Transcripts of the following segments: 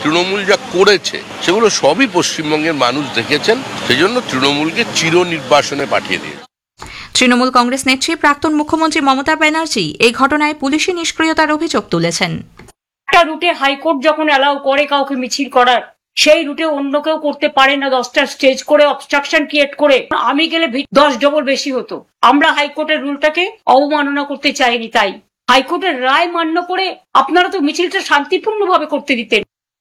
তৃণমূল যা করেছে সেগুলো সবই পশ্চিমবঙ্গের মানুষ দেখেছেন, সেজন্য তৃণমূলকে চিরনির্বাসনে পাঠিয়ে দিয়েছে। তৃণমূল কংগ্রেস নেত্রী প্রাক্তন মুখ্যমন্ত্রী মমতা ব্যানার্জি এই ঘটনায় পুলিশি নিষ্ক্রিয়তার অভিযোগ তুলেছেন। একটা রুটে হাইকোর্ট যখন অ্যালাউ করে কাউকে মিছিল করার, সেই রুটে অন্য কেউ করতে পারে না, 10টা স্টেজ করে অবস্ট্রাকশন ক্রিয়েট করে। আমি গেলে 10 ডবল বেশি হতো। আমরা হাইকোর্টের রুলটাকে অবমাননা করতে চাইনি, তাই হাইকোর্টের রায় মান্য করে আপনারা তো মিছিলটা শান্তিপূর্ণভাবে করতে দিতেন।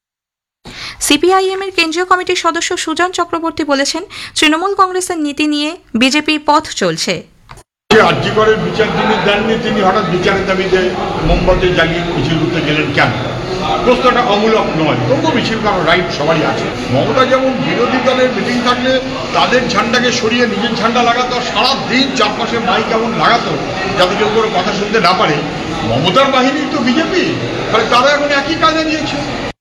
সিপিআইএম এর কেন্দ্রীয় কমিটির সদস্য সুজন চক্রবর্তী বলেছেন, তৃণমূল কংগ্রেসের নীতি নিয়ে বিজেপি পথ চলছে। আরজিকরের বিচার তিনি দেননি, তিনি হঠাৎ বিচারের দাবিতে মোমবাতি জ্বালিয়ে মিছিল করতে গেলেন কেন? প্রশ্নটা অমূলক নয়, তবুও মিছিল করার রাইট সবারই আছে। মমতা যেমন বিরোধী দলের মিটিং থাকলে তাদের ঝান্ডাকে সরিয়ে নিজের ঝান্ডা লাগাতো, সারাদিন চারপাশে মাইক এমন লাগাতো যাতে কেউ কোনো কথা শুনতে না পারে। মমতার বাহিনী তো বিজেপি, তাহলে তারা এখন একই কাজে নিয়েছে।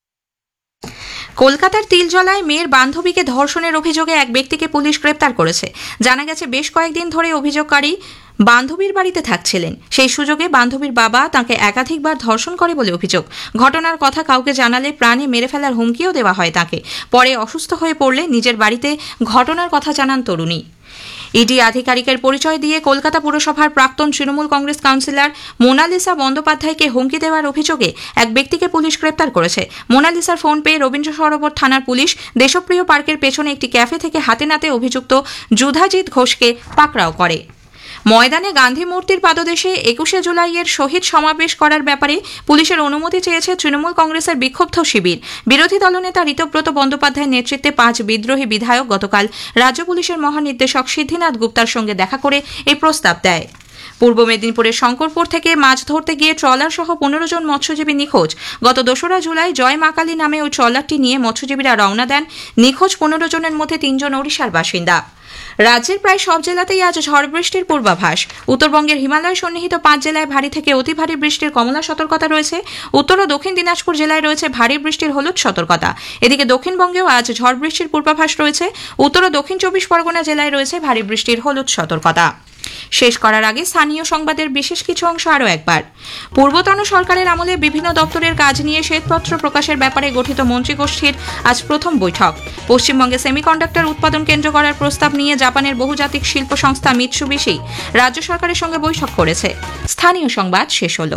কলকাতার তিলজলায় মেয়ের বান্ধবীকে ধর্ষণের অভিযোগে এক ব্যক্তিকে পুলিশ গ্রেপ্তার করেছে। জানা গেছে, বেশ কয়েকদিন ধরে অভিযোগকারী বান্ধবীর বাড়িতে থাকছিলেন। সেই সুযোগে বান্ধবীর বাবা তাকে একাধিকবার ধর্ষণ করে বলে অভিযোগ। ঘটনার কথা কাউকে জানালে প্রাণে মেরে ফেলার হুমকিও দেওয়া হয় তাকে। পরে অসুস্থ হয়ে পড়লে নিজের বাড়িতে ঘটনার কথা জানান তরুণী। ইডি আধিকারিকের পরিচয় দিয়ে কলকাতা পুরসভার প্রাক্তন তৃণমূল কংগ্রেস কাউন্সিলর মোনালিসা বন্দ্যোপাধ্যায়কে হুমকি দেওয়ার অভিযোগে এক ব্যক্তিকে পুলিশ গ্রেপ্তার করেছে। মোনালিসার ফোন পেয়ে রবীন্দ্র সরোবর থানার পুলিশ দেশপ্রিয় পার্কের পেছনে একটি ক্যাফে থেকে হাতে নাতে অভিযুক্ত যুধাজিৎ ঘোষকে পাকড়াও করে। ময়দানে গান্ধী মূর্তির পাদদেশে 21শে জুলাইয়ের শহীদ সমাবেশ করার ব্যাপারে পুলিশের অনুমতি চেয়েছে তৃণমূল কংগ্রেসের বিক্ষুব্ধ শিবির। বিরোধী দলনেতা ঋতব্রত বন্দ্যোপাধ্যায়ের নেতৃত্বে 5 বিদ্রোহী বিধায়ক গতকাল রাজ্য পুলিশের মহানির্দেশক সিদ্ধিনাথ গুপ্তার সঙ্গে দেখা করে এই প্রস্তাব দেয়। পূর্ব মেদিনীপুরের শঙ্করপুর থেকে মাছ ধরতে গিয়ে ট্রলার সহ 15 জন মৎস্যজীবী নিখোঁজ। গত 2রা জুলাই জয় মা কালী নামে ওই ট্রলারটি নিয়ে মৎস্যজীবীরা রওনা দেন। নিখোঁজ 15 জনের মধ্যে 3 জন ওড়িশার বাসিন্দা। রাজ্যের প্রায় সব জেলাতেই আজ ঝড় বৃষ্টির পূর্বাভাস। উত্তরবঙ্গের হিমালয় সন্নিহিত 5 জেলায় ভারী থেকে অতি ভারী বৃষ্টির কমলা সতর্কতা রয়েছে। উত্তর ও দক্ষিণ দিনাজপুর জেলায় রয়েছে ভারী বৃষ্টির হলুদ সতর্কতা। এদিকে দক্ষিণবঙ্গেও আজ ঝড় বৃষ্টির পূর্বাভাস রয়েছে। উত্তর ও দক্ষিণ 24 পরগনা জেলায় রয়েছে ভারী বৃষ্টির হলুদ সতর্কতা। শেষ করার আগে স্থানীয় সংবাদের বিশেষ কিছু অংশ আরও একবার। পূর্বতন সরকারের আমলে বিভিন্ন দপ্তরের কাজ নিয়ে শ্বেতপত্র প্রকাশের ব্যাপারে গঠিত মন্ত্রিগোষ্ঠীর আজ প্রথম বৈঠক। পশ্চিমবঙ্গে সেমিকন্ডাক্টর উৎপাদন কেন্দ্র করার প্রস্তাব নিয়ে জাপানের বহুজাতিক শিল্প সংস্থা মিৎসুবিশি রাজ্য সরকারের সঙ্গে বৈঠক করেছে। স্থানীয় সংবাদ শেষ হলো।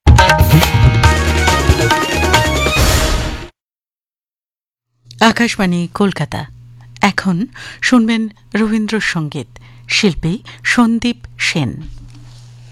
আকাশবাণী কলকাতা। এখন শুনবেন রবীন্দ্রসঙ্গীত, শিল্পী সন্দীপ সেন।